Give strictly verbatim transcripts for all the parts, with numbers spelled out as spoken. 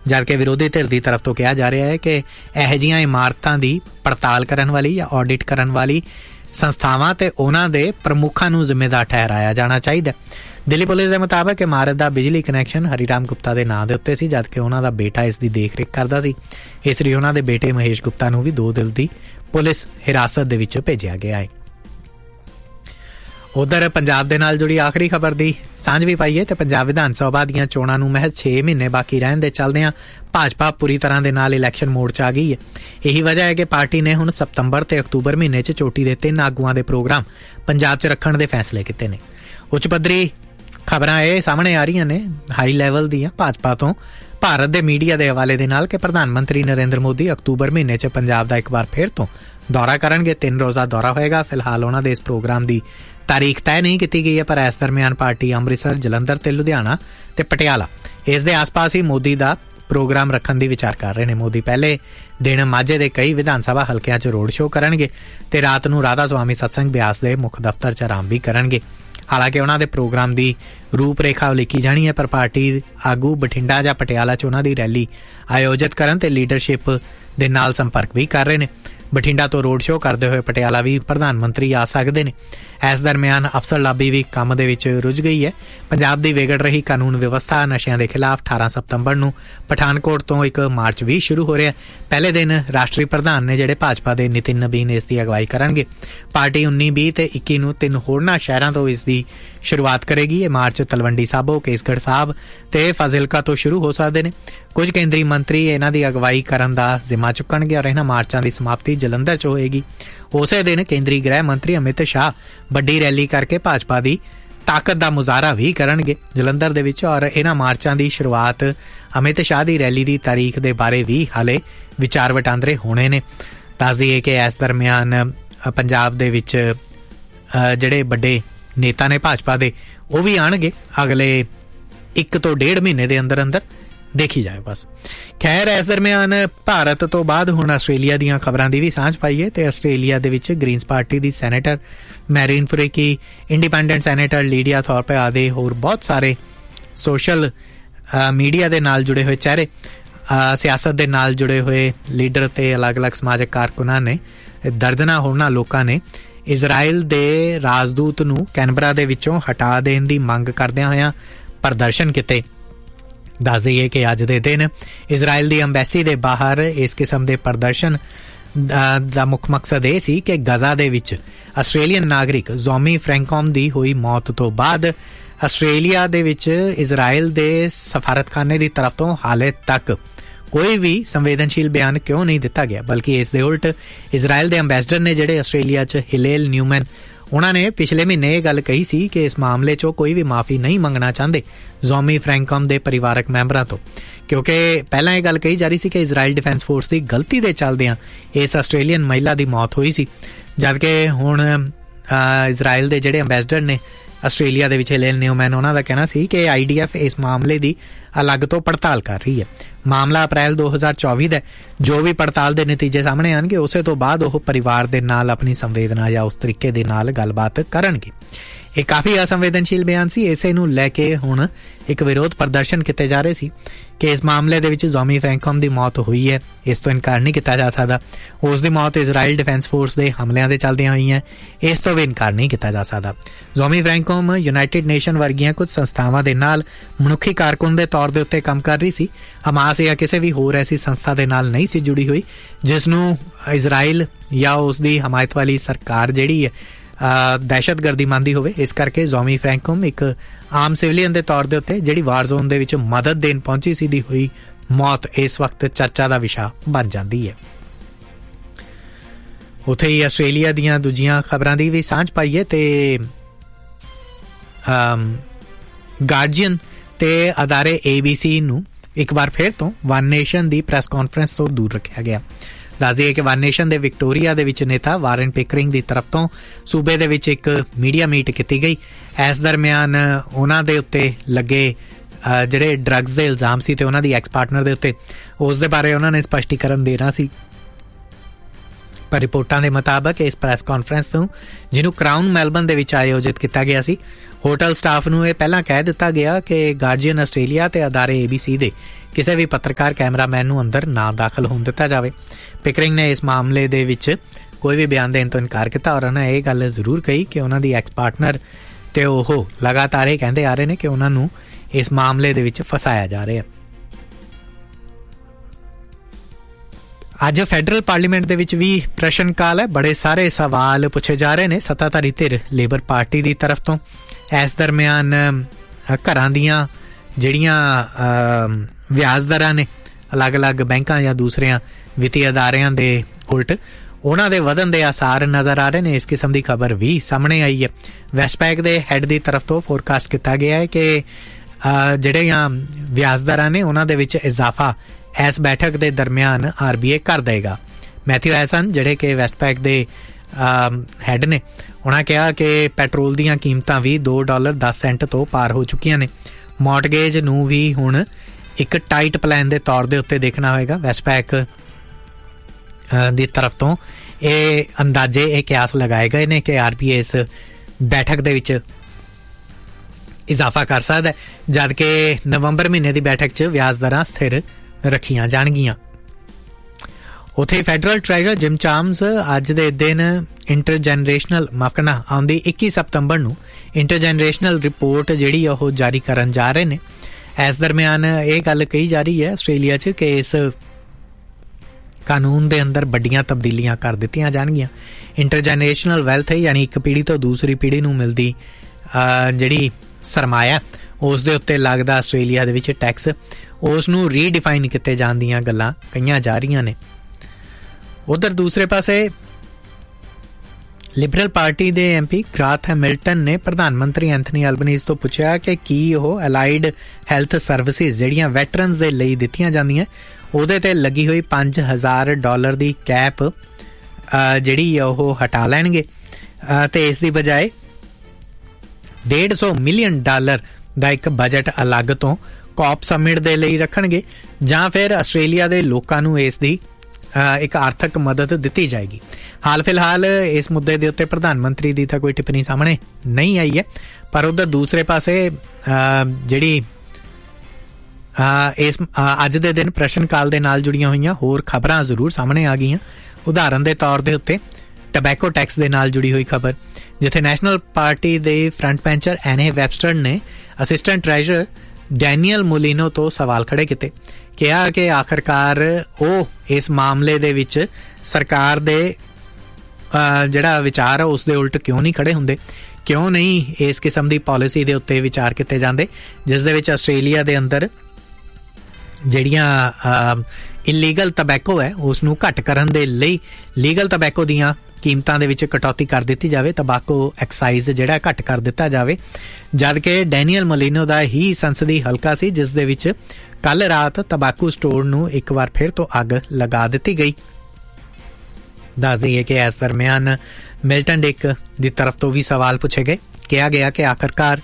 जबकि विरोधी धिर की तरफ तो कहा जा रहा है कि यह जिहियां इमारतां की पड़ताल करन वाली या ऑडिट करन वाली संस्थावां ते उन्हां दे प्रमुखां नूं जिम्मेदार ठहराया जाना चाहिए। दिल्ली पुलिस के मुताबिक इमारत का बिजली कनैक्शन हरीराम गुप्ता के नां दे उत्ते सी, जबकि उन्हां दा बेटा इसकी देख रेख करदा सी। इसलिए उन्हां दे बेटे महेश गुप्ता नूं भी दो दिल की पुलिस हिरासत दे विच भेजिया गया है। उधर पंजाब दे नाल जुड़ी आखिरी खबर की सांझ भी पाई है तो पंजाब विधान सभा दीआं चोणां नूं महज छे महीने बाकी रहण दे चलदिआं भाजपा पूरी तरह दे नाल इलैक्शन मोड च आ गई है। यही वजह है कि पार्टी ने हुण सितंबर ते अक्तूबर महीने च चोटी दे तीन आगूआं दे प्रोग्राम पंजाब च रखण दे फैसले कीते ने। उच्च पद्धरी खबरां ये सामने आ रही ने हाई लैवल दीआं भाजपा तो भारत दे मीडिया दे हवाले दे नाल कि प्रधानमंत्री नरेंद्र मोदी अक्तूबर महीने च पंजाब दा एक बार फिर तो दौरा करनगे। तीन रोज़ा दौरा होएगा। फिलहाल उन्हां दे इस प्रोग्राम की तारीख तय नहीं की गई है, पर इस दरम्यान पार्टी अमृतसर, जलंधर ते लुधियाना ते पटियाला इस दे आस पास ही मोदी का प्रोग्राम रखने की विचार कर रहे हैं। मोदी पहले दिन माझे के कई विधान सभा हल्कियां च रोड शो करनगे ते रात नूं राधा स्वामी सत्संग ब्यास के मुख दफ्तर च आराम भी करनगे। हालांकि उन्होंने प्रोग्राम की रूपरेखा उलीकी जानी है, पर पार्टी आगू बठिंडा या पटियाला च उन्हों की रैली आयोजित करन ते लीडरशिप दे नाल संपर्क भी कर रहे हैं। बठिंडा तो रोड शो करते हुए पटियाला भी प्रधानमंत्री आ सकते हैं। इस दरम्यान अफसर लाबी भी काम दे विच रुझ गई है। पंजाब की विगड़ रही कानून व्यवस्था नशियां दे खिलाफ अठारह सितंबर नूं पठानकोट तो एक मार्च भी शुरू हो रहा है। पहले दिन राष्ट्रीय प्रधान ने जिहड़े भाजपा के नितिन नबीन इसकी अगवाई करनगे। पार्टी उन्नी बीस ते इक्की नूं तीन होरनां शहरां तो इसकी शुरुआत करेगी। ये मार्च तलवंडी साबो, केसगढ़ साहब ते फाजिलका तो शुरू हो सकते हैं। कुछ केंद्रीय मंत्री इन्हां दी अगवाई करन दा जिम्मा चुकणगे और इन्हां मार्चां की समाप्ति जलंधर च होएगी। उसे दिन केंद्रीय गृह मंत्री अमित शाह वड्डी रैली करके भाजपा की ताकत का मुजाहरा भी करनगे जलंधर दे विच। और इन्हां मार्चां की शुरुआत अमित शाह की रैली की तारीख के बारे भी हाले विचार वटांदरे होने ने। दस दईए कि इस दरम्यान पंजाब दे विच जिहड़े वड्डे नेता ने भाजपा दे वो भी आणगे अगले एक तो डेढ़ महीने के अंदर अंदर, देखी जाए बस। खैर इस दरम्यान भारत तो बाद हुण आस्ट्रेलिया दीआं खबरां दी भी सांझ पाई है। तो आस्ट्रेलिया दे विच ग्रीनस पार्टी की senator marine फुरेकी, independent senator Lydia थॉर्पे आदि होर बहुत सारे सोशल मीडिया के नाल जुड़े हुए चेहरे, सियासत के नाल जुड़े हुए लीडर ते अलग अलग समाजिक कारकुनां ने दर्जनां होरनां लोकां ने इजराइल दे राजदूत नूं कैनबरा दे विचों हटा देण दी मंग करदिआं होइआं प्रदर्शन कीते। दस दईए कि अज दे दिन इजराइल की अंबैसी के बाहर इस किस्म के प्रदर्शन का मुख मकसद यह सी कि गजा दे विच आस्ट्रेलियन नागरिक जोमी फ्रैंकॉम की हुई मौत तो बाद आस्ट्रेलिया दे विच इजराइल के सफारतखाने की तरफ तो हाले तक कोई भी संवेदनशील बयान क्यों नहीं दिता गया, बल्कि इस दे उल्ट इजराइल के अंबैसडर ने जिहड़े आस्ट्रेलिया च हिलेल न्यूमैन उन्होंने पिछले महीने ये गल कही सी कि इस मामले चो कोई भी माफ़ी नहीं मंगना चाहते जोमी फ्रैंकॉम के परिवारक मैंबरों तो, क्योंकि पहला ये गल कही जा रही सी कि इजराइल डिफेंस फोर्स की गलती के चलदिआं इस आस्ट्रेलियन महिला की मौत हुई सी। जबकि हुण इजराइल के जिहड़े अंबैसडर ने आस्ट्रेलिया दे विच हिलेल न्यूमैन उन्हां दा कहना सी कि आई डी एफ इस मामले की अलग तो पड़ताल कर रही है। मामला अप्रैल दो हज़ार चौबी का, जो भी पड़ताल के नतीजे सामने आएंगे उसे तो बाद वह परिवार के नाल अपनी संवेदना या उस तरीके दे नाल गलबात करनगे। ये काफ़ी असंवेदनशील बयान सी। इसे नूं लैके हुण एक विरोध प्रदर्शन किए जा रहे सी कि इस मामले दे विच जोमी फ्रैंकॉम की मौत हुई है, इस तो इनकार नहीं किया जा सकता। उसकी मौत इजराइल डिफेंस फोर्स के हमलिਆਂ के चलदिआं हुई है, इस तो भी इनकार नहीं किया जा सकता। जोमी फ्रैंकॉम यूनाइटेड नेशन वर्गियां कुछ संस्थावां दे नाल मनुखी कारकुन के तौर के उत्ते काम कर रही सी। हमास या किसी भी होर ऐसी संस्था के नाल नहीं सी जुड़ी हुई जिसनों इजराइल या उसकी हमायत वाली सरकार जिहड़ी है दहशतगर्दी मानदी होवे। इस करके जोमी फ्रैंकॉम एक आम सिविलियन के तौर के उत्ते जिहड़ी वार जोन दे विच मदद देन पहुंची सी दी हुई मौत इस वक्त चर्चा का विषय बन जाती है। उत्थे ही आस्ट्रेलिया दीआं दूजियां खबरां दी भी सांझ पाई है। ते गार्जियन ते अदारे ए बी सी नूं एक बार फिर तो वन नेशन की प्रैस कॉन्फ्रेंस तो दूर रखा गया। दस दिए कि वन नेशन के विक्टोरिया दे विच नेता वारन पिकरिंग की तरफ तो सूबे दे विच एक मीडिया मीट की गई। इस दरम्यान उन्हां दे उत्ते लगे जिहड़े ड्रग्स के इल्जाम सी ते उन्हां दी एक्स पार्टनर दे उत्ते उस दे बारे उन्हां ने स्पष्टीकरण देना सी। पर रिपोर्टां के मुताबक इस प्रैस कॉन्फ्रेंस तो जिन्हों क्राउन मैलबर्न दे विच आयोजित किया गया सी, होटल स्टाफ नूं यह पहलां कह दिता गया कि गार्जियन आस्ट्रेलिया ते अदारे ए बी सी दे ਕਿਸੇ ਵੀ ਪੱਤਰਕਾਰ ਕੈਮਰਾਮੈਨ ਨੂੰ ਅੰਦਰ ਨਾ ਦਾਖਲ ਹੋਣ ਦਿੱਤਾ ਜਾਵੇ। ਪਿਕਰਿੰਗ ਨੇ ਇਸ ਮਾਮਲੇ ਦੇ ਵਿੱਚ ਕੋਈ ਵੀ ਬਿਆਨ ਦੇਣ ਤੋਂ ਇਨਕਾਰ ਕੀਤਾ ਔਰ ਉਹਨਾਂ ਇਹ ਗੱਲ ਜ਼ਰੂਰ ਕਹੀ ਕਿ ਉਹਨਾਂ ਦੀ ਐਕਸ ਪਾਰਟਨਰ ਤੇ ਉਹ ਲਗਾਤਾਰ ਇਹ ਕਹਿੰਦੇ ਆ ਰਹੇ ਨੇ ਕਿ ਉਹਨਾਂ ਨੂੰ ਇਸ ਮਾਮਲੇ ਦੇ ਵਿੱਚ ਫਸਾਇਆ ਜਾ ਰਿਹਾ। ਅੱਜ ਫੈਡਰਲ ਪਾਰਲੀਮੈਂਟ ਦੇ ਵਿੱਚ ਵੀ ਪ੍ਰਸ਼ਨ ਕਾਲ ਹੈ। ਬੜੇ ਸਾਰੇ ਸਵਾਲ ਪੁੱਛੇ ਜਾ ਰਹੇ ਨੇ ਸੱਤਾਧਾਰੀ ਧਿਰ ਲੇਬਰ ਪਾਰਟੀ ਦੀ ਤਰਫ ਤੋਂ। ਇਸ ਦਰਮਿਆਨ ਘਰਾਂ ਦੀਆਂ ਜਿਹੜੀਆਂ ਵਿਆਜ ਦਰਾਂ ਨੇ ਅਲੱਗ-ਅਲੱਗ ਬੈਂਕਾਂ ਜਾਂ ਦੂਸਰਿਆਂ ਵਿੱਤੀ ਅਦਾਰਿਆਂ ਦੇ ਉਲਟ ਉਹਨਾਂ ਦੇ ਵਧਣ ਦੇ ਆਸਾਰ ਨਜ਼ਰ ਆ ਰਹੇ ਨੇ। ਇਸ ਕਿਸਮ ਦੀ ਖਬਰ ਵੀ ਸਾਹਮਣੇ ਆਈ ਹੈ। ਵੈਸਟਪੈਕ ਦੇ ਹੈੱਡ ਦੀ ਤਰਫ ਤੋਂ ਫੋਰਕਾਸਟ ਕੀਤਾ ਗਿਆ ਹੈ ਕਿ ਜਿਹੜੀਆਂ ਵਿਆਜ ਦਰਾਂ ਨੇ ਉਹਨਾਂ ਦੇ ਵਿੱਚ ਇਜ਼ਾਫਾ ਇਸ ਬੈਠਕ ਦੇ ਦਰਮਿਆਨ ਆਰ ਬੀ ਆਈ ਕਰ ਦੇਗਾ। ਮੈਥਿਊ ਐਸਨ ਜਿਹੜੇ ਕਿ ਵੈਸਟਪੈਕ ਦੇ ਹੈੱਡ ਨੇ, ਉਹਨਾਂ ਕਿਹਾ ਕਿ ਪੈਟਰੋਲ ਦੀਆਂ ਕੀਮਤਾਂ ਵੀ ਦੋ ਡਾਲਰ ਦਸ ਸੈਂਟ ਤੋਂ ਪਾਰ ਹੋ ਚੁੱਕੀਆਂ ਨੇ। ਮੌਰਟਗੇਜ ਨੂੰ ਵੀ ਹੁਣ ਇੱਕ ਟਾਈਟ ਪਲਾਨ ਦੇ ਤੌਰ ਦੇ ਉੱਤੇ ਦੇਖਣਾ ਹੋਏਗਾ। ਵੈਸਟਪੈਕ ਦੀ ਤਰਫ ਤੋਂ ਇਹ ਅੰਦਾਜ਼ੇ ਇਹ ਕਿਆਸ ਲਗਾਏ ਗਏ ਨੇ ਕਿ ਆਰ ਬੀ ਆਈ ਇਸ ਬੈਠਕ ਦੇ ਵਿੱਚ ਇਜ਼ਾਫਾ ਕਰ ਸਕਦਾ, ਜਦ ਕਿ ਨਵੰਬਰ ਮਹੀਨੇ ਦੀ ਬੈਠਕ 'ਚ ਵਿਆਜ ਦਰਾਂ ਸਥਿਰ ਰੱਖੀਆਂ ਜਾਣਗੀਆਂ। ਉੱਥੇ ਫੈਡਰਲ ਟ੍ਰੈਜਰਰ ਜਿਮ ਚਾਮਸ ਅੱਜ ਦੇ ਦਿਨ ਇੰਟਰਜਨਰੇਸ਼ਨਲ ਮਾਫ ਕਰਨਾ ਆਉਂਦੀ ਇੱਕੀ ਸਤੰਬਰ ਨੂੰ ਇੰਟਰਜਨਰੇਸ਼ਨਲ ਰਿਪੋਰਟ ਜਿਹੜੀ ਉਹ ਜਾਰੀ ਕਰਨ ਜਾ ਰਹੇ ਨੇ। ਇਸ ਦਰਮਿਆਨ ਇਹ ਗੱਲ ਕਹੀ ਜਾ ਰਹੀ ਹੈ ਆਸਟ੍ਰੇਲੀਆ 'ਚ ਕਿ ਇਸ ਕਾਨੂੰਨ ਦੇ ਅੰਦਰ ਵੱਡੀਆਂ ਤਬਦੀਲੀਆਂ ਕਰ ਦਿੱਤੀਆਂ ਜਾਣਗੀਆਂ। ਇੰਟਰਜਨਰੇਸ਼ਨਲ ਵੈਲਥ ਯਾਨੀ ਇੱਕ ਪੀੜ੍ਹੀ ਤੋਂ ਦੂਸਰੀ ਪੀੜ੍ਹੀ ਨੂੰ ਮਿਲਦੀ ਜਿਹੜੀ ਸਰਮਾਇਆ ਉਸ ਦੇ ਉੱਤੇ ਲੱਗਦਾ ਆਸਟ੍ਰੇਲੀਆ ਦੇ ਵਿੱਚ ਟੈਕਸ, ਉਸ ਨੂੰ ਰੀਡਿਫਾਈਨ ਕੀਤੇ ਜਾਣ ਦੀਆਂ ਗੱਲਾਂ ਕਹੀਆਂ ਜਾ ਰਹੀਆਂ ਨੇ। ਉਧਰ ਦੂਸਰੇ ਪਾਸੇ ਲਿਬਰਲ ਪਾਰਟੀ ਦੇ ਐਮ ਪੀ ਗ੍ਰਾਥ ਹੈਮਿਲਟਨ ਨੇ ਪ੍ਰਧਾਨ ਮੰਤਰੀ ਐਂਥਨੀ ਐਲਬਨੀਜ਼ ਤੋਂ ਪੁੱਛਿਆ ਕਿ ਕੀ ਉਹ ਅਲਾਈਡ ਹੈਲਥ ਸਰਵਿਸਿਜ਼ ਜਿਹੜੀਆਂ ਵੈਟਰਨਸ ਦੇ ਲਈ ਦਿੱਤੀਆਂ ਜਾਂਦੀਆਂ ਉਹਦੇ ਤੇ ਲੱਗੀ ਹੋਈ ਪੰਜ ਹਜ਼ਾਰ ਡਾਲਰ ਦੀ ਕੈਪ ਜਿਹੜੀ ਉਹ ਹਟਾ ਲੈਣਗੇ ਤੇ ਇਸ ਦੀ ਬਜਾਏ ਡੇਢ ਸੌ ਮਿਲੀਅਨ ਡਾਲਰ ਦਾ ਇੱਕ ਬਜਟ ਅਲੱਗ ਤੋਂ ਕੌਪ ਸਮਿਟ ਦੇ ਲਈ ਰੱਖਣਗੇ, ਜਾਂ ਫਿਰ ਆਸਟ੍ਰੇਲੀਆ ਦੇ ਲੋਕਾਂ ਨੂੰ ਇਸ ਦੀ ਇੱਕ ਆਰਥਿਕ ਮਦਦ ਦਿੱਤੀ ਜਾਏਗੀ। ਹਾਲ ਫਿਲਹਾਲ ਇਸ ਮੁੱਦੇ ਦੇ ਉੱਤੇ ਪ੍ਰਧਾਨ ਮੰਤਰੀ ਦੀ ਤਾਂ ਕੋਈ ਟਿੱਪਣੀ ਸਾਹਮਣੇ ਨਹੀਂ ਆਈ ਹੈ, ਪਰ ਉਧਰ ਦੂਸਰੇ ਪਾਸੇ ਜਿਹੜੀ ਇਸ ਅੱਜ ਦੇ ਦਿਨ ਪ੍ਰਸ਼ਨ ਕਾਲ ਦੇ ਨਾਲ ਜੁੜੀਆਂ ਹੋਈਆਂ ਹੋਰ ਖਬਰਾਂ ਜ਼ਰੂਰ ਸਾਹਮਣੇ ਆ ਗਈਆਂ। ਉਦਾਹਰਨ ਦੇ ਤੌਰ ਦੇ ਉੱਤੇ ਟਬੈਕੋ ਟੈਕਸ ਦੇ ਨਾਲ ਜੁੜੀ ਹੋਈ ਖਬਰ, ਜਿੱਥੇ ਨੈਸ਼ਨਲ ਪਾਰਟੀ ਦੇ ਫਰੰਟ ਬੈਂਚਰ ਐਨੇ ਵੈਬਸਟਰ ਨੇ ਅਸਿਸਟੈਂਟ ਟ੍ਰੈਜਰਰ ਡੈਨੀਅਲ ਮੋਲੀਨੋ ਤੋਂ ਸਵਾਲ ਖੜੇ ਕੀਤੇ, ਕਿਹਾ ਕਿ ਆਖਰਕਾਰ ਉਹ ਇਸ ਮਾਮਲੇ ਦੇ ਵਿੱਚ ਸਰਕਾਰ ਦੇ ਜਿਹੜਾ ਵਿਚਾਰ ਹੈ ਉਸ ਦੇ ਉਲਟ ਕਿਉਂ ਨਹੀਂ ਖੜੇ ਹੁੰਦੇ, ਕਿਉਂ ਨਹੀਂ ਇਸ ਕਿਸਮ ਦੀ ਪਾਲਿਸੀ ਦੇ ਉੱਤੇ ਵਿਚਾਰ ਕੀਤੇ ਜਾਂਦੇ ਜਿਸ ਦੇ ਵਿੱਚ ਆਸਟ੍ਰੇਲੀਆ ਦੇ ਅੰਦਰ ਜਿਹੜੀਆਂ ਇਲੀਗਲ ਤਬੈਕੋ ਹੈ ਉਸ ਨੂੰ ਘੱਟ ਕਰਨ ਦੇ ਲਈ ਲੀਗਲ ਤਬੈਕੋ ਦੀਆਂ ਕੀਮਤਾਂ ਦੇ ਵਿੱਚ ਕਟੌਤੀ ਕਰ ਦਿੱਤੀ ਜਾਵੇ, ਤੰਬਾਕੂ ਐਕਸਾਈਜ਼ ਜਿਹੜਾ ਘੱਟ ਕਰ ਦਿੱਤਾ ਜਾਵੇ। ਜਦ ਕਿ ਡੈਨੀਅਲ ਮੋਲੀਨੋ ਦਾ ਹੀ ਸੰਸਦੀ ਹਲਕਾ ਸੀ ਜਿਸ ਦੇ ਵਿੱਚ ਕੱਲ ਰਾਤ ਤੰਬਾਕੂ ਸਟੋਰ ਨੂੰ ਇੱਕ ਵਾਰ ਫਿਰ ਤੋਂ ਅੱਗ ਲਗਾ ਦਿੱਤੀ ਗਈ। ਦੱਸ ਦਈਏ ਕਿ ਇਸ ਦਰਮਿਆਨ ਮਿਲਟਨ ਡਿਕ ਦੀ ਤਰਫ ਤੋਂ ਵੀ ਸਵਾਲ ਪੁੱਛੇ ਗਏ। ਕਿਹਾ ਗਿਆ ਕਿ ਆਖਰਕਾਰ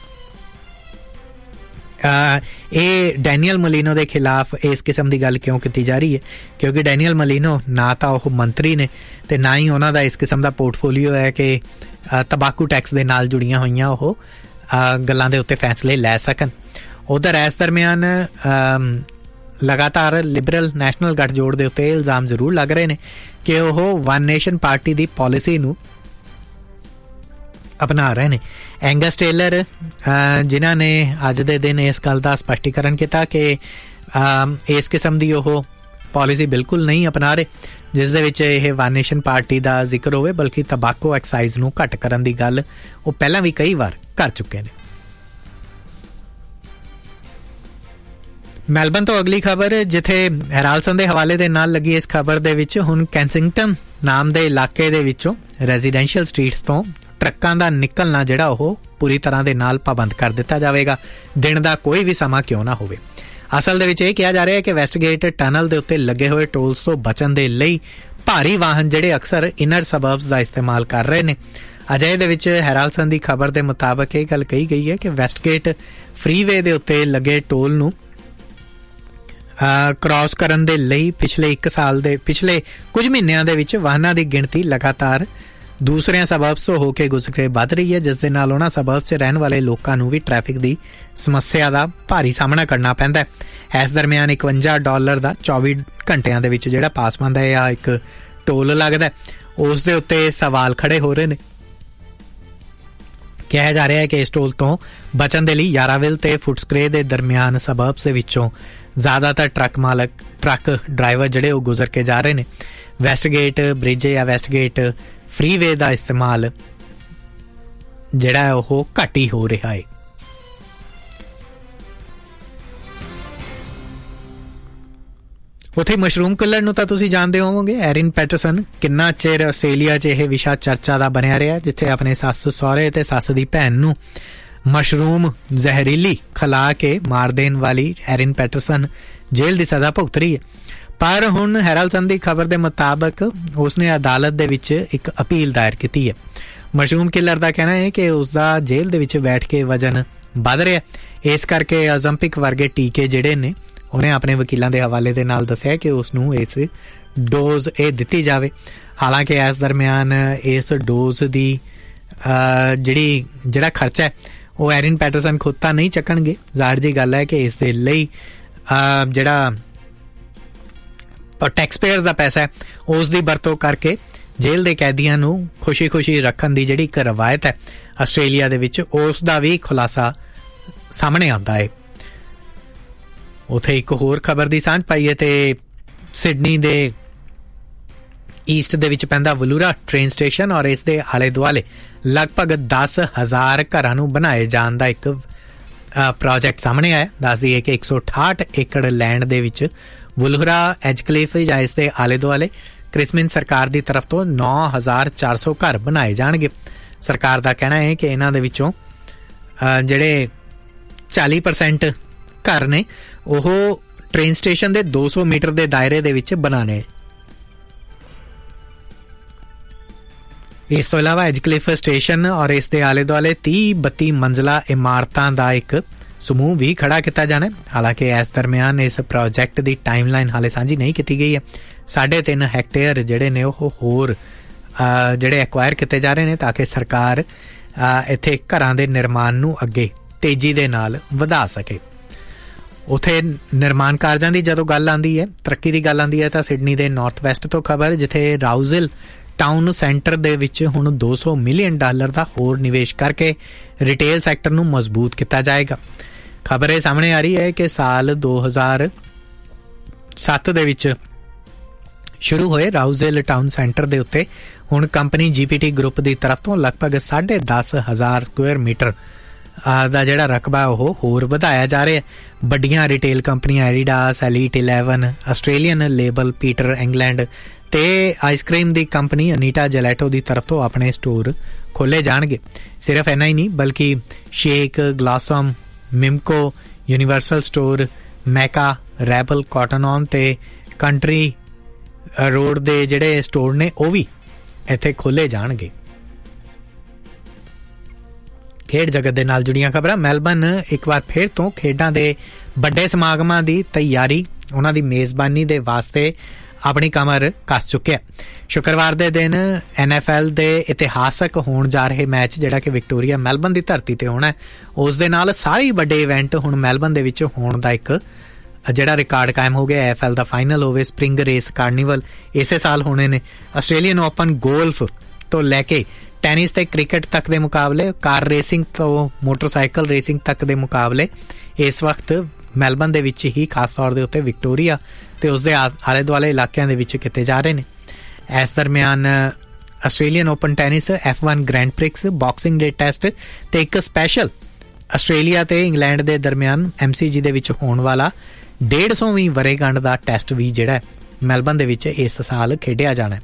ਇਹ ਡੈਨੀਅਲ ਮੋਲੀਨੋ ਦੇ ਖਿਲਾਫ ਇਸ ਕਿਸਮ ਦੀ ਗੱਲ ਕਿਉਂ ਕੀਤੀ ਜਾ ਰਹੀ ਹੈ, ਕਿਉਂਕਿ ਡੈਨੀਅਲ ਮੋਲੀਨੋ ਨਾ ਤਾਂ ਉਹ ਮੰਤਰੀ ਨੇ ਤੇ ਨਾ ਹੀ ਉਹਨਾਂ ਦਾ ਇਸ ਕਿਸਮ ਦਾ ਪੋਰਟਫੋਲੀਓ ਹੈ ਕਿ ਤੰਬਾਕੂ ਟੈਕਸ ਦੇ ਨਾਲ ਜੁੜੀਆਂ ਹੋਈਆਂ ਉਹ ਗੱਲਾਂ ਦੇ ਉੱਤੇ ਫੈਸਲੇ ਲੈ ਸਕਣ। ਉਧਰ ਇਸ ਦਰਮਿਆਨ ਲਗਾਤਾਰ ਲਿਬਰਲ ਨੈਸ਼ਨਲ ਗੱਠਜੋੜ ਦੇ ਉੱਤੇ ਇਲਜ਼ਾਮ ਜ਼ਰੂਰ ਲੱਗ ਰਹੇ ਨੇ ਕਿ ਉਹ ਵਨ ਨੇਸ਼ਨ ਪਾਰਟੀ ਦੀ ਪਾਲਿਸੀ ਨੂੰ ਅਪਣਾ ਰਹੇ ਨੇ। ਐਂਗਸ ਟੇਲਰ ਜਿਨ੍ਹਾਂ ਨੇ ਅੱਜ ਦੇ ਦਿਨ ਇਸ ਗੱਲ ਦਾ ਸਪਸ਼ਟੀਕਰਨ ਕੀਤਾ ਕਿ ਇਸ ਕਿਸਮ ਦੀ ਉਹ ਪਾਲਿਸੀ ਬਿਲਕੁਲ ਨਹੀਂ ਅਪਣਾ ਰਹੇ ਜਿਸ ਦੇ ਵਿੱਚ ਇਹ ਵਨ ਨੇਸ਼ਨ ਪਾਰਟੀ ਦਾ ਜ਼ਿਕਰ ਹੋਵੇ, ਬਲਕਿ ਤੰਬਾਕੂ ਐਕਸਾਈਜ਼ ਨੂੰ ਘੱਟ ਕਰਨ ਦੀ ਗੱਲ ਉਹ ਪਹਿਲਾਂ ਵੀ ਕਈ ਵਾਰ ਕਰ ਚੁੱਕੇ ਨੇ। ਮੈਲਬਨ ਤੋਂ ਅਗਲੀ ਖਬਰ, ਜਿੱਥੇ ਹੈਰਾਲਸਨ ਦੇ ਹਵਾਲੇ ਦੇ ਨਾਲ ਲੱਗੀ ਇਸ ਖਬਰ ਦੇ ਵਿੱਚ ਹੁਣ ਕੈਂਸਿੰਗਟਨ ਨਾਮ ਦੇ ਇਲਾਕੇ ਦੇ ਵਿੱਚੋਂ ਰੈਜ਼ੀਡੈਂਸ਼ੀਅਲ ਸਟਰੀਟਸ ਤੋਂ ਟਰੱਕਾਂ ਦਾ ਨਿਕਲਣਾ ਜਿਹੜਾ ਉਹ ਪੂਰੀ ਤਰ੍ਹਾਂ ਦੇ ਨਾਲ ਪਾਬੰਦ ਕਰ ਦਿੱਤਾ ਜਾਵੇਗਾ, ਦਿਨ ਦਾ ਕੋਈ ਵੀ ਸਮਾਂ ਕਿਉਂ ਨਾ ਹੋਵੇ। ਅਸਲ ਦੇ ਵਿੱਚ ਇਹ ਕਿਹਾ ਜਾ ਰਿਹਾ ਹੈ ਕਿ ਵੈਸਟਗੇਟ ਟਨਲ ਦੇ ਉੱਤੇ ਲੱਗੇ ਹੋਏ ਟੋਲਸ ਤੋਂ ਬਚਣ ਦੇ ਲਈ ਭਾਰੀ ਵਾਹਨ ਜਿਹੜੇ ਅਕਸਰ ਇਨਰ ਸਬਰਬਸ ਦਾ ਇਸਤੇਮਾਲ ਕਰ ਰਹੇ ਨੇ। ਅਜੇ ਦੇ ਵਿੱਚ ਹੈਰਾਲਸਨ ਦੀ ਖਬਰ ਦੇ ਮੁਤਾਬਕ ਇਹ ਗੱਲ ਕਹੀ ਗਈ ਹੈ ਕਿ ਵੈਸਟਗੇਟ ਫਰੀਵੇ ਦੇ ਉੱਤੇ ਲੱਗੇ ਟੋਲ ਨੂੰ ਕ੍ਰਾਸ ਕਰਨ ਦੇ ਲਈ ਪਿਛਲੇ ਇੱਕ ਸਾਲ ਦੇ ਪਿਛਲੇ ਕੁਝ ਮਹੀਨਿਆਂ ਦੇ ਵਿੱਚ ਵਾਹਨਾਂ ਦੀ ਗਿਣਤੀ ਲਗਾਤਾਰ ਦੂਸਰਿਆਂ ਸਬਰਬਸ ਤੋਂ ਹੋ ਕੇ ਗੁਜ਼ਰ ਕੇ ਵੱਧ ਰਹੀ ਹੈ, ਜਿਸ ਦੇ ਨਾਲ ਉਹਨਾਂ ਸਬਰਬਸ 'ਚ ਰਹਿਣ ਵਾਲੇ ਲੋਕਾਂ ਨੂੰ ਵੀ ਟ੍ਰੈਫਿਕ ਦੀ ਸਮੱਸਿਆ ਦਾ ਭਾਰੀ ਸਾਹਮਣਾ ਕਰਨਾ ਪੈਂਦਾ ਹੈ। ਇਸ ਦਰਮਿਆਨ ਇਕਵੰਜਾ ਡਾਲਰ ਦਾ ਚੌਵੀ ਘੰਟਿਆਂ ਦੇ ਵਿੱਚ ਜਿਹੜਾ ਪਾਸ ਬਣਦਾ ਹੈ ਆ ਇੱਕ ਟੋਲ ਲੱਗਦਾ, ਉਸ ਦੇ ਉੱਤੇ ਸਵਾਲ ਖੜੇ ਹੋ ਰਹੇ ਨੇ। ਕਿਹਾ ਜਾ ਰਿਹਾ ਹੈ ਕਿ ਇਸ ਟੋਲ ਤੋਂ ਬਚਣ ਦੇ ਲਈ ਯਾਰਾਵਿਲ ਤੇ ਫੁਟਸਕਰੇ ਦੇ ਦਰਮਿਆਨ ਸਬਰਬਸ ਦੇ ਵਿੱਚੋਂ ਜ਼ਿਆਦਾਤਰ ਟਰੱਕ ਮਾਲਕ ਟਰੱਕ ਡਰਾਈਵਰ ਜਿਹੜੇ ਉਹ ਗੁਜ਼ਰ ਕੇ ਜਾ ਰਹੇ ਨੇ। ਵੈਸਟਗੇਟ ਬ੍ਰਿਜ ਜਾਂ ਵੈਸਟਗੇਟ ਫਰੀਵੇ ਦਾ ਇਸਤੇਮਾਲ ਜਿਹੜਾ ਉਹ ਘੱਟ ਹੀ ਹੋ ਰਿਹਾ ਹੈ। ਉੱਥੇ ਮਸ਼ਰੂਮ ਕਿਲਰ ਨੂੰ ਤਾਂ ਤੁਸੀਂ ਜਾਣਦੇ ਹੋਵੋਗੇ। ਐਰਿਨ ਪੈਟਰਸਨ ਕਿੰਨਾ ਚਿਰ ਆਸਟ੍ਰੇਲੀਆ 'ਚ ਇਹ ਵਿਸ਼ਾ ਚਰਚਾ ਦਾ ਬਣਿਆ ਰਿਹਾ, ਜਿੱਥੇ ਆਪਣੇ ਸੱਸ ਸਹੁਰੇ ਤੇ ਸੱਸ ਦੀ ਭੈਣ ਨੂੰ ਮਸ਼ਰੂਮ ਜ਼ਹਿਰੀਲੀ ਖਿਲਾ ਕੇ ਮਾਰ ਦੇਣ ਵਾਲੀ ਐਰਿਨ ਪੈਟਰਸਨ ਜੇਲ੍ਹ ਦੀ ਸਜ਼ਾ ਭੁਗਤ ਰਹੀ ਹੈ। ਪਰ ਹੁਣ ਹੈਰਾਲਡ ਸਨ ਦੀ ਖਬਰ ਦੇ ਮੁਤਾਬਕ ਉਸਨੇ ਅਦਾਲਤ ਦੇ ਵਿੱਚ ਇੱਕ ਅਪੀਲ ਦਾਇਰ ਕੀਤੀ ਹੈ। ਮਸ਼ਰੂਮ ਕਿਲਰ ਦਾ ਕਹਿਣਾ ਹੈ ਕਿ ਉਸਦਾ ਜੇਲ੍ਹ ਦੇ ਵਿੱਚ ਬੈਠ ਕੇ ਵਜ਼ਨ ਵੱਧ ਰਿਹਾ, ਇਸ ਕਰਕੇ ਓਜ਼ੰਪਿਕ ਵਰਗੇ ਟੀਕੇ ਜਿਹੜੇ ਨੇ ਉਹਨੇ ਆਪਣੇ ਵਕੀਲਾਂ ਦੇ ਹਵਾਲੇ ਦੇ ਨਾਲ ਦੱਸਿਆ ਕਿ ਉਸ ਨੂੰ ਇਸ ਡੋਜ਼ ਇਹ ਦਿੱਤੀ ਜਾਵੇ। ਹਾਲਾਂਕਿ ਇਸ ਦਰਮਿਆਨ ਇਸ ਡੋਜ਼ ਦੀ ਜਿਹੜੀ ਜਿਹੜਾ ਖਰਚਾ ਹੈ ਉਹ ਐਰਿਨ ਪੈਟਰਸਨ ਖੁਦ ਤਾਂ ਨਹੀਂ ਚੱਕਣਗੇ। ਜ਼ਾਹਿਰ ਜੀ ਗੱਲ ਹੈ ਕਿ ਇਸ ਦੇ ਲਈ ਜਿਹੜਾ ਟੈਕਸ ਪੇਅਰਸ ਦਾ ਪੈਸਾ ਹੈ ਉਸ ਦੀ ਵਰਤੋਂ ਕਰਕੇ ਜੇਲ੍ਹ ਦੇ ਕੈਦੀਆਂ ਨੂੰ ਖੁਸ਼ੀ ਖੁਸ਼ੀ ਰੱਖਣ ਦੀ ਜਿਹੜੀ ਇੱਕ ਰਵਾਇਤ ਹੈ ਆਸਟ੍ਰੇਲੀਆ ਦੇ ਵਿੱਚ, ਉਸ ਦਾ ਵੀ ਖੁਲਾਸਾ ਸਾਹਮਣੇ ਆਉਂਦਾ ਹੈ। ਉੱਥੇ ਇੱਕ ਹੋਰ ਖਬਰ ਦੀ ਸਾਂਝ ਪਾਈਏ ਤੇ ਸਿਡਨੀ ਦੇ ਈਸਟ ਦੇ ਵਿੱਚ ਪੈਂਦਾ ਵਲੂਰਾ ਟ੍ਰੇਨ ਸਟੇਸ਼ਨ ਔਰ ਇਸ ਦੇ ਆਲੇ ਦੁਆਲੇ ਲਗਭਗ ਦਸ ਹਜ਼ਾਰ ਘਰਾਂ ਨੂੰ ਬਣਾਏ ਜਾਣ ਦਾ ਇੱਕ ਪ੍ਰੋਜੈਕਟ ਸਾਹਮਣੇ ਆਇਆ। ਦੱਸ ਦਈਏ ਕਿ ਇੱਕ ਸੌ ਅਠਾਹਠ ਏਕੜ ਲੈਂਡ ਦੇ ਵਿੱਚ ਵੁਲਹਰਾ ਐਜਕਲਿਫ ਜਾਂ ਇਸ ਦੇ ਆਲੇ ਦੁਆਲੇ ਕ੍ਰਿਸਮਿਨ ਸਰਕਾਰ ਦੀ ਤਰਫ ਤੋਂ ਨੌ ਹਜ਼ਾਰ ਚਾਰ ਸੌ ਘਰ ਬਣਾਏ ਜਾਣਗੇ। ਸਰਕਾਰ ਦਾ ਕਹਿਣਾ ਹੈ ਕਿ ਇਹਨਾਂ ਦੇ ਵਿੱਚੋਂ ਜਿਹੜੇ ਚਾਲੀ ਪਰਸੈਂਟ ਘਰ ਨੇ ਉਹ ਟ੍ਰੇਨ ਸਟੇਸ਼ਨ ਦੇ ਦੋ ਸੌ ਮੀਟਰ ਦੇ ਦਾਇਰੇ ਦੇ ਵਿੱਚ ਬਣਾਣੇ। ਇਸ ਤੋਂ ਇਲਾਵਾ ਐਜਕਲਿਫ ਸਟੇਸ਼ਨ ਔਰ ਇਸ ਦੇ ਆਲੇ ਦੁਆਲੇ ਤੀਹ ਬੱਤੀ ਮੰਜ਼ਲਾ ਇਮਾਰਤਾਂ ਦਾ ਇੱਕ ਸਮੂਹ ਵੀ ਖੜਾ ਕੀਤਾ ਜਾਣਾ। ਹਾਲਾਂਕਿ ਇਸ ਦਰਮਿਆਨ ਇਸ ਪ੍ਰੋਜੈਕਟ ਦੀ ਟਾਈਮਲਾਈਨ ਹਾਲੇ ਸਾਂਝੀ ਨਹੀਂ ਕੀਤੀ ਗਈ ਹੈ। ਸਾਢੇ ਤਿੰਨ ਹੈਕਟੇਅਰ ਜਿਹੜੇ ਨੇ ਉਹ ਹੋਰ ਜਿਹੜੇ ਐਕਵਾਇਰ ਕੀਤੇ ਜਾ ਰਹੇ ਨੇ ਤਾਂ ਕਿ ਸਰਕਾਰ ਇੱਥੇ ਘਰਾਂ ਦੇ ਨਿਰਮਾਣ ਨੂੰ ਅੱਗੇ ਤੇਜ਼ੀ ਦੇ ਨਾਲ ਵਧਾ ਸਕੇ। ਉੱਥੇ ਨਿਰਮਾਣ ਕਾਰਜਾਂ ਦੀ ਜਦੋਂ ਗੱਲ ਆਉਂਦੀ ਹੈ, ਤਰੱਕੀ ਦੀ ਗੱਲ ਆਉਂਦੀ ਹੈ, ਤਾਂ ਸਿਡਨੀ ਦੇ ਨਾਰਥ ਵੈਸਟ ਤੋਂ ਖਬਰ, ਜਿੱਥੇ ਰਾਊਜ਼ਲ ਟਾਊਨ ਸੈਂਟਰ ਦੇ ਵਿੱਚ ਹੁਣ ਦੋ ਸੌ ਮਿਲੀਅਨ ਡਾਲਰ ਦਾ ਹੋਰ ਨਿਵੇਸ਼ ਕਰਕੇ ਰਿਟੇਲ ਸੈਕਟਰ ਨੂੰ ਮਜ਼ਬੂਤ ਕੀਤਾ ਜਾਏਗਾ। ਖਬਰ ਇਹ ਸਾਹਮਣੇ ਆ ਰਹੀ ਹੈ ਕਿ ਸਾਲ ਦੋ ਹਜ਼ਾਰ ਸੱਤ ਦੇ ਵਿੱਚ ਸ਼ੁਰੂ ਹੋਏ ਰਾਊਜ਼ਲ ਟਾਊਨ ਸੈਂਟਰ ਦੇ ਉੱਤੇ ਹੁਣ ਕੰਪਨੀ ਜੀਪੀਟੀ ਗਰੁੱਪ ਦੀ ਤਰਫ ਤੋਂ ਲਗਭਗ ਸਾਢੇ ਦਸ ਹਜ਼ਾਰ ਸਕੁਅਰ ਮੀਟਰ ਦਾ ਜਿਹੜਾ ਰਕਬਾ ਉਹ ਹੋਰ ਵਧਾਇਆ ਜਾ ਰਿਹਾ। ਵੱਡੀਆਂ ਰਿਟੇਲ ਕੰਪਨੀਆਂ Adidas, elite eleven, Australian label, Peter England ਤੇ ਆਈਸਕ੍ਰੀਮ ਦੀ ਕੰਪਨੀ ਅਨੀਟਾ ਜੈਲੈਟੋ ਦੀ ਤਰਫ ਤੋਂ ਆਪਣੇ ਸਟੋਰ ਖੋਲ੍ਹੇ ਜਾਣਗੇ। ਸਿਰਫ ਇੰਨਾ ਹੀ ਨਹੀਂ ਬਲਕਿ shake, ਗਲਾਸਮ, ਮਿਮਕੋ, universal store, ਮੈਕਾ, rebel, cotton on ਤੇ ਕੰਟਰੀ ਰੋਡ ਦੇ ਜਿਹੜੇ ਸਟੋਰ ਨੇ ਉਹ ਵੀ ਇੱਥੇ ਖੋਲ੍ਹੇ ਜਾਣਗੇ। ਖੇਡ ਜਗਤ ਦੇ ਨਾਲ ਜੁੜੀਆਂ ਖਬਰਾਂ। ਮੈਲਬਨ ਇੱਕ ਵਾਰ ਫਿਰ ਤੋਂ ਖੇਡਾਂ ਦੇ ਵੱਡੇ ਸਮਾਗਮਾਂ ਦੀ ਤਿਆਰੀ, ਉਹਨਾਂ ਦੀ ਮੇਜ਼ਬਾਨੀ ਦੇ ਵਾਸਤੇ ਆਪਣੀ ਕਮਰ ਕੱਸ ਚੁੱਕਿਆ। ਸ਼ੁੱਕਰਵਾਰ ਦੇ ਦਿਨ ਐਨ ਐਫ ਐਲ ਦੇ ਇਤਿਹਾਸਕ ਹੋਣ ਜਾ ਰਹੇ ਮੈਚ ਜਿਹੜਾ ਕਿ ਵਿਕਟੋਰੀਆ ਮੈਲਬਨ ਦੀ ਧਰਤੀ ਤੇ ਹੋਣਾ, ਉਸ ਦੇ ਨਾਲ ਸਾਰੇ ਵੱਡੇ ਇਵੈਂਟ ਹੁਣ ਮੈਲਬਨ ਦੇ ਵਿੱਚ ਹੋਣ ਦਾ ਇੱਕ ਜਿਹੜਾ ਰਿਕਾਰਡ ਕਾਇਮ ਹੋ ਗਿਆ। ਐਫ ਐਲ ਦਾ ਫਾਈਨਲ ਹੋਵੇ, ਸਪਰਿੰਗ ਰੇਸ ਕਾਰਨੀਵਲ ਇਸੇ ਸਾਲ ਹੋਣੇ ਨੇ। ਆਸਟ੍ਰੇਲੀਅਨ ਓਪਨ ਗੋਲਫ ਤੋਂ ਲੈ ਕੇ ਟੈਨਿਸ ਤੇ ਕ੍ਰਿਕਟ ਤੱਕ ਦੇ ਮੁਕਾਬਲੇ, ਕਾਰ ਰੇਸਿੰਗ ਤੋਂ ਮੋਟਰਸਾਈਕਲ ਰੇਸਿੰਗ ਤੱਕ ਦੇ ਮੁਕਾਬਲੇ ਇਸ ਵਕਤ ਮੈਲਬਨ ਦੇ ਵਿੱਚ ਹੀ ਖਾਸ ਤੌਰ ਦੇ ਉੱਤੇ ਵਿਕਟੋਰੀਆ ਤੇ ਉਸਦੇ ਆਲੇ ਦੁਆਲੇ ਇਲਾਕਿਆਂ ਦੇ ਵਿੱਚ ਕੀਤੇ ਜਾ ਰਹੇ ਨੇ। ਇਸ ਦਰਮਿਆਨ Australian open tennis, F one grand prix, boxing ਡੇ ਟੈਸਟ ਤੇ ਇੱਕ ਸਪੈਸ਼ਲ ਆਸਟ੍ਰੇਲੀਆ ਤੇ ਇੰਗਲੈਂਡ ਦੇ ਦਰਮਿਆਨ ਐਮ ਸੀ ਜੀ ਦੇ ਵਿੱਚ ਹੋਣ ਵਾਲਾ ਡੇਢ ਸੌਵੀਂ ਵਰ੍ਹੇਗੰਢ ਦਾ ਟੈਸਟ ਵੀ ਜਿਹੜਾ ਮੈਲਬਨ ਦੇ ਵਿੱਚ ਇਸ ਸਾਲ ਖੇਡਿਆ ਜਾਣਾ।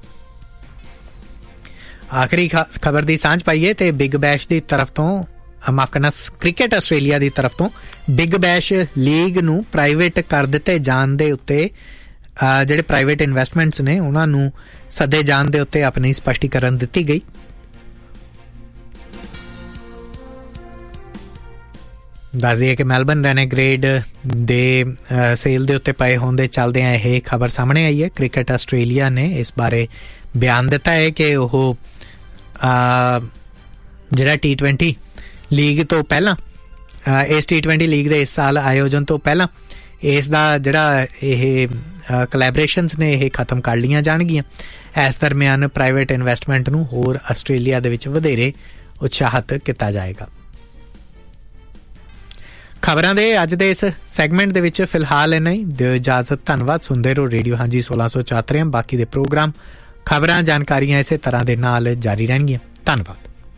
ਆਖਰੀ ਖਬਰ ਦੀ ਸਾਂਝ ਪਾਈਏ ਤੇ ਬਿਗ ਬੈਸ਼ ਦੀ ਤਰਫ ਤੋਂ, ਮਾਫ ਕਰਨਾ, ਕ੍ਰਿਕਟ ਆਸਟ੍ਰੇਲੀਆ ਦੀ ਤਰਫ ਤੋਂ ਬਿਗ ਬੈਸ਼ ਲੀਗ ਨੂੰ ਪ੍ਰਾਈਵੇਟ ਕਰ ਦਿੱਤੇ ਜਾਣ ਦੇ ਉੱਤੇ ਜਿਹੜੇ ਪ੍ਰਾਈਵੇਟ ਇਨਵੈਸਟਮੈਂਟਸ ਨੇ ਉਹਨਾਂ ਨੂੰ ਸੱਦੇ ਜਾਣ ਦੇ ਉੱਤੇ ਆਪਣੀ ਸਪਸ਼ਟੀਕਰਨ ਦਿੱਤੀ ਗਈ। ਦੱਸ ਦਈਏ ਕਿ ਮੈਲਬਨ ਰੈਨੇਗ੍ਰੇਡ ਦੇ ਸੇਲ ਦੇ ਉੱਤੇ ਪਏ ਹੋਣ ਦੇ ਚੱਲਦਿਆਂ ਇਹ ਖਬਰ ਸਾਹਮਣੇ ਆਈ ਹੈ। ਕ੍ਰਿਕਟ ਆਸਟ੍ਰੇਲੀਆ ਨੇ ਇਸ ਬਾਰੇ ਬਿਆਨ ਦਿੱਤਾ ਹੈ ਕਿ ਉਹ ਜਿਹੜਾ ਟੀ ਟਵੈਂਟੀ ਲੀਗ ਤੋਂ ਪਹਿਲਾਂ, ਇਸ ਟੀ ਟਵੈਂਟੀ ਲੀਗ ਦੇ ਇਸ ਸਾਲ ਆਯੋਜਨ ਤੋਂ ਪਹਿਲਾਂ ਇਸ ਦਾ ਜਿਹੜਾ ਇਹ ਕੋਲੈਬੋਰੇਸ਼ਨਸ ਨੇ ਇਹ ਖਤਮ ਕਰ ਲਈਆਂ ਜਾਣਗੀਆਂ। ਇਸ ਦਰਮਿਆਨ ਪ੍ਰਾਈਵੇਟ ਇਨਵੈਸਟਮੈਂਟ ਨੂੰ ਹੋਰ ਆਸਟ੍ਰੇਲੀਆ ਦੇ ਵਿੱਚ ਵਧੇਰੇ ਉਤਸ਼ਾਹਿਤ ਕੀਤਾ ਜਾਏਗਾ। ਖਬਰਾਂ ਦੇ ਅੱਜ ਦੇ ਇਸ ਸੈਗਮੈਂਟ ਦੇ ਵਿੱਚ ਫਿਲਹਾਲ ਇੰਨਾ ਹੀ। ਦਿਓ ਇਜਾਜ਼ਤ। ਧੰਨਵਾਦ। ਸੁਣਦੇ ਰਹੋ ਰੇਡੀਓ ਹਾਂਜੀ ਸੋਲਾਂ ਸੌ ਚੁਹੱਤਰ। ਬਾਕੀ ਦੇ ਪ੍ਰੋਗਰਾਮ ਖਬਰਾਂ ਜਾਣਕਾਰੀਆਂ ਇਸੇ ਤਰ੍ਹਾਂ ਦੇ ਨਾਲ ਜਾਰੀ ਰਹਿਣਗੀਆਂ। ਧੰਨਵਾਦ।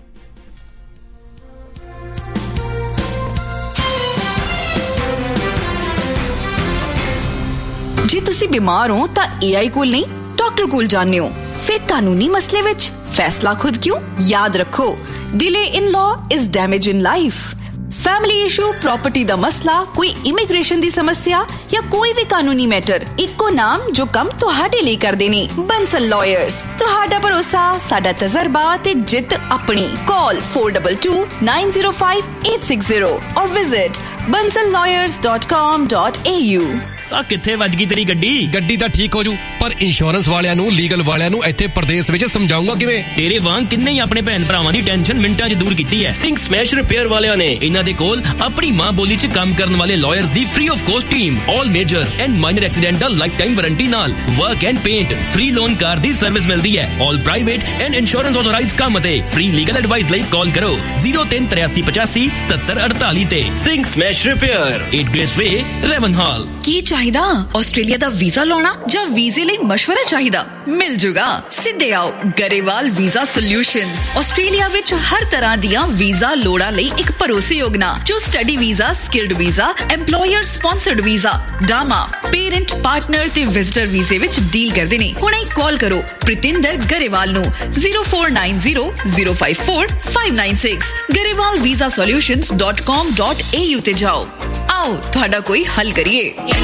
ਜੇ ਤੁਸੀਂ ਬਿਮਾਰ ਹੋ ਤਾਂ ਏ ਆਈ ਕੋਲ ਨਹੀਂ ਡਾਕਟਰ ਕੋਲ ਜਾਂਦੇ ਹੋ। ਫਿਰ ਕਾਨੂੰਨੀ ਮਸਲੇ ਵਿੱਚ ਫੈਸਲਾ ਖੁਦ ਕਿਉਂ? ਯਾਦ ਰੱਖੋ, delay in law is damage in life. Family issue, property दा मसला, कोई इमिग्रेशन दी समस्या या कोई भी कानूनी मैटर, इक्को नाम जो कम तुहाडे लिए करदे ने, बंसल लॉयर्स। तुहाडा भरोसा, साडा तजर्बा ते जित अपनी। Call four to to nine zero five eight six zero और visit bansal lawyers dot com dot a u। ਆ ਕਿੱਥੇ ਵੱਜ ਗਈ ਤੇਰੀ ਗੱਡੀ? ਗੱਡੀ ਤਾਂ ਠੀਕ ਹੋ ਜੂ, ਪਰ ਇੰਸ਼ੋਰੈਂਸ ਵਾਲਿਆਂ ਨੂੰ, ਲੀਗਲ ਵਾਲਿਆਂ ਨੂੰ ਇੱਥੇ ਪ੍ਰਦੇਸ਼ ਵਿੱਚ ਸਮਝਾਉਂਗਾ ਕਿਵੇਂ? ਤੇਰੇ ਵਾਂਗ ਕਿੰਨੇ ਹੀ ਆਪਣੇ ਭੈਣ ਭਰਾਵਾਂ ਦੀ ਟੈਨਸ਼ਨ ਮਿੰਟਾਂ 'ਚ ਦੂਰ ਕੀਤੀ ਹੈ ਸਿੰਘ ਸਮੈਸ਼ ਰਿਪੇਅਰ ਵਾਲਿਆਂ ਨੇ। ਇਹਨਾਂ ਦੇ ਕੋਲ ਆਪਣੀ ਮਾਂ ਬੋਲੀ 'ਚ ਕੰਮ ਕਰਨ ਵਾਲੇ lawyers the free of cost team, all major and minor accidental life time warranty ਨਾਲ work and paint, free loan car the service ਮਿਲਦੀ ਹੈ। ਆਲ ਪ੍ਰਾਈਵੇਟ ਐਂਡ ਇੰਸ਼ੋਰੈਂਸ ਆਥੋਰਾਈਜ਼ਡ ਕੰਮ ਅਤੇ ਫ੍ਰੀ ਲੀਗਲ ਐਡਵਾਈਸ ਲਈ ਕਾਲ ਕਰੋ ਜ਼ੀਰੋ ਤਿੰਨ ਤਰਿਆਸੀ ਪਚਾਸੀ ਸਤੱਤਰ ਅੜਤਾਲੀ ਤੇ। Singh smash repair, eight grace ਵੇ, ਰੈਵਨਹਾਲ। ਕੀ ਚਾਹੀਦਾ? ਆਸਟ੍ਰੇਲੀਆ ਦਾ ਵੀਜ਼ਾ ਲਾਉਣਾ ਜਾਂ ਵੀਜ਼ੇ ਲਈ ਮਸ਼ਵਰਾ ਚਾਹੀਦਾ? ਮਿਲ ਜੂਗਾ। ਸਿੱਧੇ ਆਓ ਗਰੇਵਾਲ ਵੀਜ਼ਾ ਸੋਲਿਊਸ਼ਨਸ। ਆਸਟ੍ਰੇਲੀਆ ਵਿੱਚ ਹਰ ਤਰ੍ਹਾਂ ਦੀਆਂ ਵੀਜ਼ਾ ਲੋੜਾਂ ਲਈ ਇੱਕ ਭਰੋਸੇਯੋਗ ਨਾਂ, ਜੋ study visa, skilled visa, employer sponsored visa, ਡਾਮਾ, parent, partner ਤੇ ਵਿਜ਼ਟਰ ਵੀਜ਼ੇ ਵਿੱਚ ਡੀਲ ਕਰਦੇ ਨੇ। ਹੁਣੇ ਕਾਲ ਕਰੋ ਪ੍ਰਿਤਿੰਦਰ ਗਰੇਵਾਲ ਨੂੰ zero four nine zero zero five four five nine six. Grewal visa solutions dot com dot a u ਤੇ ਜਾਓ। ਆਓ ਤੁਹਾਡਾ ਕੋਈ ਹੱਲ ਕਰੀਏ।